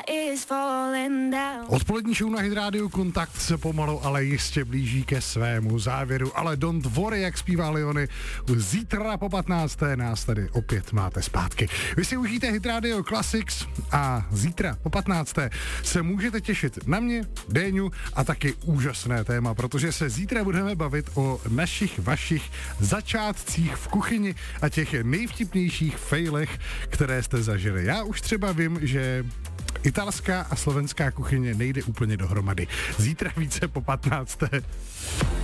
Odpolední show na Hit Radio Kontakt se pomalu, ale jistě blíží ke svému závěru, ale don't worry, jak zpívá Leony, zítra po 15. nás tady opět máte zpátky. Vy si užijte Hit Radio Classics a zítra po 15. se můžete těšit na mě, Déňu a taky úžasné téma, protože se zítra budeme bavit o našich, vašich začátcích v kuchyni a těch nejvtipnějších failech, které jste zažili. Já už třeba vím, že italská a slovenská kuchyně nejde úplně dohromady. Zítra více po 15.